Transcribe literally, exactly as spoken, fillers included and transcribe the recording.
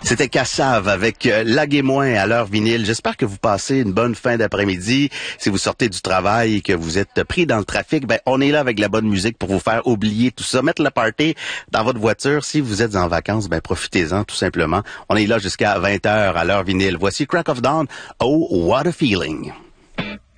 C'était Cassave avec euh, Laguez-moi à l'heure vinyle. J'espère que vous passez une bonne fin d'après-midi. Si vous sortez du travail et que vous êtes pris dans le trafic, ben on est là avec la bonne musique pour vous faire oublier tout ça, mettre le party dans votre voiture. Si vous êtes en vacances, ben profitez-en tout simplement. On est là jusqu'à vingt heures à l'heure vinyle. Voici Crack of Dawn. Oh, what a feeling.